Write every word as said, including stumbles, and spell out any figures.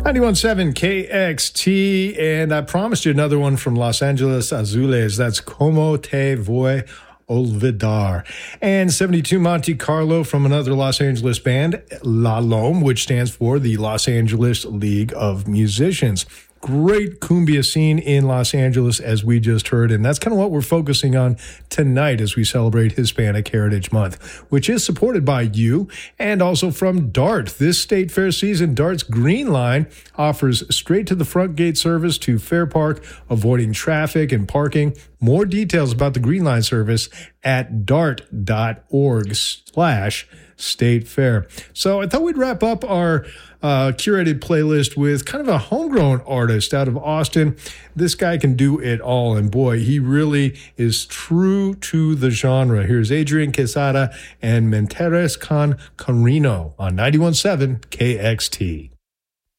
ninety-one point seven K X T, and I promised you another one from Los Angeles Azules. That's Como Te Voy Olvidar. And seventy-two Monte Carlo from another Los Angeles band, La Lome, which stands for the Los Angeles League of Musicians. Great cumbia scene in Los Angeles, as we just heard, and that's kind of what we're focusing on tonight as we celebrate Hispanic Heritage Month, which is supported by you and also from DART. This state fair season, DART's Green Line offers straight-to-the-front gate service to Fair Park, avoiding traffic and parking. More details about the Green Line service at dart.org slash state fair. So I thought we'd wrap up our uh, curated playlist with kind of a homegrown artist out of Austin. This guy can do it all, and boy, he really is true to the genre. Here's Adrian Quesada and Mentiras con Carino on ninety-one point seven K X T.